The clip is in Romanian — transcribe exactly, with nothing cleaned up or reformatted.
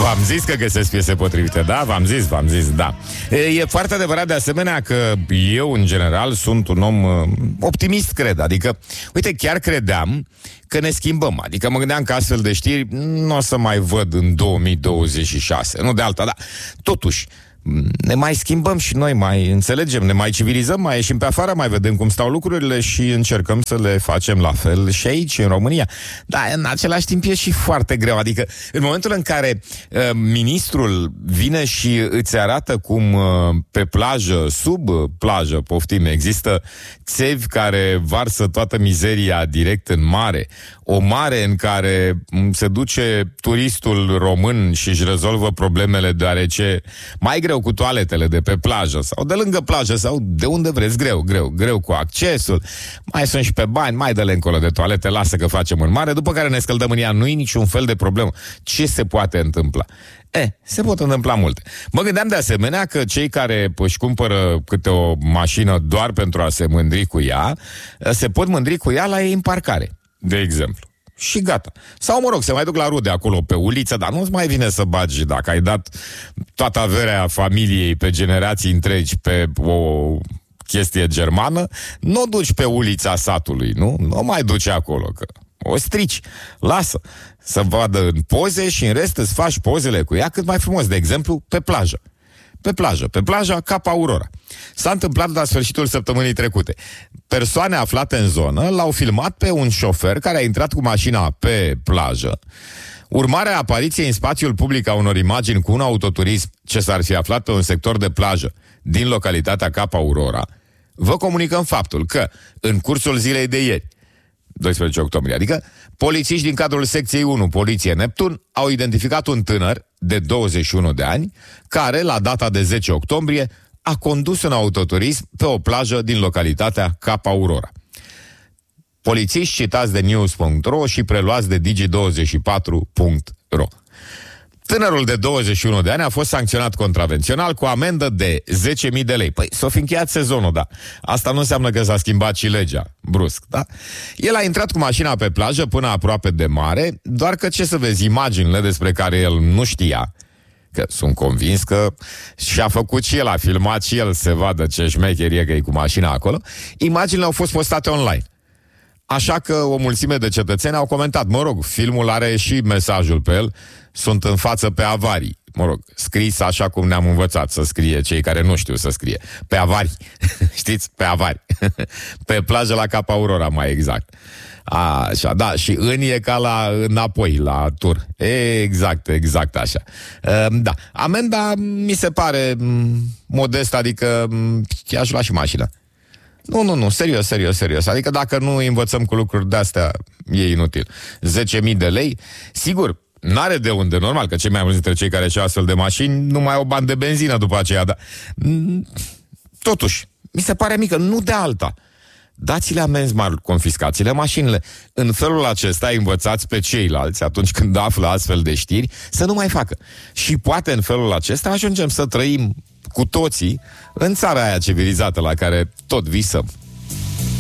V-am zis că găsesc piese potrivite, da? V-am zis, v-am zis, da. E foarte adevărat de asemenea că eu, în general, sunt un om optimist, cred. Adică, uite, chiar credeam că ne schimbăm. Adică mă gândeam că astfel de știri nu o să mai văd în două mii douăzeci și șase. Nu de alta, dar totuși ne mai schimbăm și noi, mai înțelegem, ne mai civilizăm, mai ieșim pe afară, mai vedem cum stau lucrurile și încercăm să le facem la fel și aici, în România. Dar în același timp e și foarte greu. Adică în momentul în care uh, ministrul vine și îți arată cum uh, pe plajă, sub plajă, poftim, există țevi care varsă toată mizeria direct în mare, o mare în care se duce turistul român și își rezolvă problemele deoarece mai greu cu toaletele de pe plajă sau de lângă plajă sau de unde vreți, greu, greu, greu cu accesul, mai sunt și pe bani, mai dă-le încolo de toalete, lasă că facem în mare, după care ne scăldăm în ea, nu-i niciun fel de problemă. Ce se poate întâmpla? E, se pot întâmpla multe. Mă gândeam de asemenea că cei care își cumpără câte o mașină doar pentru a se mândri cu ea, se pot mândri cu ea la ei în parcare, de exemplu. Și gata. Sau, mă rog, se mai duc la rude acolo pe uliță, dar nu-ți mai vine să bagi, dacă ai dat toată averea familiei pe generații întregi pe o chestie germană, nu o duci pe ulița satului, nu? Nu o mai duci acolo, că o strici. Lasă să vadă în poze și în rest îți faci pozele cu ea cât mai frumos. De exemplu, pe plajă. Pe plajă, pe plaja Cap Aurora. S-a întâmplat la sfârșitul săptămânii trecute. Persoane aflate în zonă l-au filmat pe un șofer care a intrat cu mașina pe plajă. Urmarea apariției în spațiul public a unor imagini cu un autoturism ce s-ar fi aflat pe un sector de plajă din localitatea Cap Aurora, vă comunicăm faptul că, în cursul zilei de ieri, doisprezece octombrie, adică, polițiști din cadrul secției unu, Poliție Neptun, au identificat un tânăr de douăzeci și unu de ani, care, la data de zece octombrie, a condus un autoturism pe o plajă din localitatea Cap Aurora. Polițiști citați de news punct ro și preluați de digi douăzeci și patru punct ro. Tânărul de douăzeci și unu de ani a fost sancționat contravențional cu amendă de zece mii de lei. Păi s-a fi încheiat sezonul, da. Asta nu înseamnă că s-a schimbat și legea, brusc, da? El a intrat cu mașina pe plajă până aproape de mare, doar că, ce să vezi, imaginile despre care el nu știa, că sunt convins că și-a făcut și el, a filmat și el, se vadă ce șmecherie că e cu mașina acolo, imaginile au fost postate online. Așa că o mulțime de cetățeni au comentat, mă rog, filmul are și mesajul pe el, sunt în față pe avarii. Mă rog, scris așa cum ne-am învățat să scrie cei care nu știu să scrie. Pe avarii. Știți? Pe avarii. Pe plajă la Cap Aurora, mai exact. Așa, da, și în e ca la înapoi, la tur. Exact, exact așa. Da, amenda mi se pare modest, adică i-aș lua și mașina. Nu, nu, nu, serios, serios, serios. Adică dacă nu învățăm cu lucruri de-astea, e inutil. zece mii de lei, sigur, n-are de unde, normal, că cei mai mulți dintre cei care și-au astfel de mașini nu mai au bani de benzină după aceea, dar totuși, mi se pare mică, nu de alta. Dați-le amenzi mari, confiscați-le mașinile. În felul acesta învățați pe ceilalți, atunci când află astfel de știri, să nu mai facă. Și poate în felul acesta ajungem să trăim cu toții în țara aia civilizată la care tot visăm.